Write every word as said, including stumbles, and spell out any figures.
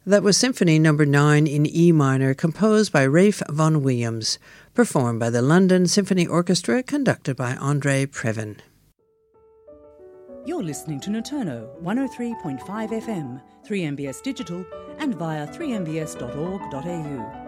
That was Symphony Number nine in E minor, composed by Ralph Vaughan Williams, performed by the London Symphony Orchestra, conducted by Andre Previn. You're listening to Noturno one oh three point five F M, three M B S Digital, and via three m b s dot org dot a u.